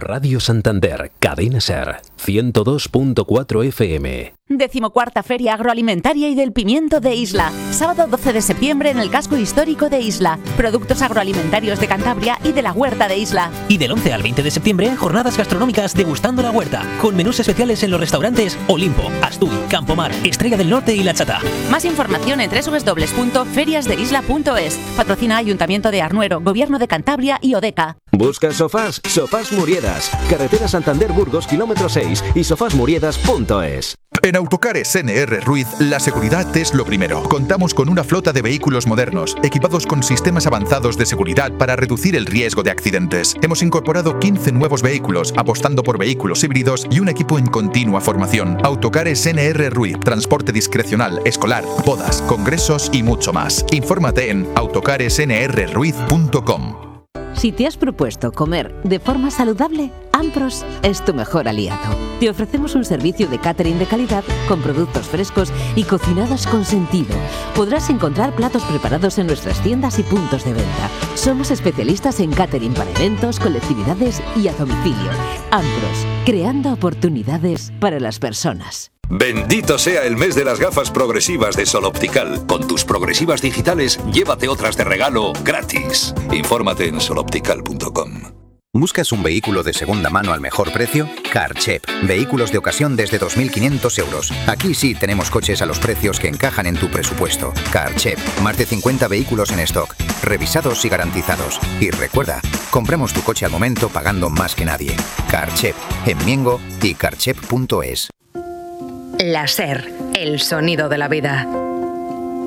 Radio Santander, Cadena Ser, 102.4 FM. 14ª Feria Agroalimentaria y del Pimiento de Isla. Sábado 12 de septiembre en el casco histórico de Isla. Productos agroalimentarios de Cantabria y de la huerta de Isla. Y del 11 al 20 de septiembre, jornadas gastronómicas degustando la huerta, con menús especiales en los restaurantes Olimpo, Astuy, Campomar, Estrella del Norte y La Chata. Más información en www.feriasdeisla.es. Patrocina Ayuntamiento de Arnuero, Gobierno de Cantabria y Odeca. ¿Buscas sofás? Sofás Muriedas. Carretera Santander-Burgos, kilómetro 6 y sofásmuriedas.es. En Autocares NR Ruiz, la seguridad es lo primero. Contamos con una flota de vehículos modernos, equipados con sistemas avanzados de seguridad para reducir el riesgo de accidentes. Hemos incorporado 15 nuevos vehículos, apostando por vehículos híbridos y un equipo en continua formación. Autocares NR Ruiz, transporte discrecional, escolar, bodas, congresos y mucho más. Infórmate en autocaresnrruiz.com. Si te has propuesto comer de forma saludable, Ampros es tu mejor aliado. Te ofrecemos un servicio de catering de calidad con productos frescos y cocinados con sentido. Podrás encontrar platos preparados en nuestras tiendas y puntos de venta. Somos especialistas en catering para eventos, colectividades y a domicilio. Ampros, creando oportunidades para las personas. Bendito sea el mes de las gafas progresivas de Sol Optical. Con tus progresivas digitales, llévate otras de regalo gratis. Infórmate en soloptical.com. ¿Buscas un vehículo de segunda mano al mejor precio? Carchep. Vehículos de ocasión desde 2.500 euros. Aquí sí tenemos coches a los precios que encajan en tu presupuesto. Carchep. Más de 50 vehículos en stock, revisados y garantizados. Y recuerda, compramos tu coche al momento pagando más que nadie. Carchep. En Miengo y carchep.es. La Ser, el sonido de la vida.